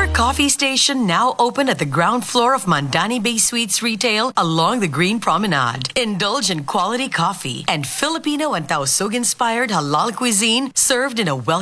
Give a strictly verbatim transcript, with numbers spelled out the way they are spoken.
coffee station now open at the ground floor of Mandani Bay Suites Retail along the Green Promenade. Indulge in quality coffee and Filipino and Tausug-inspired halal cuisine served in a welcoming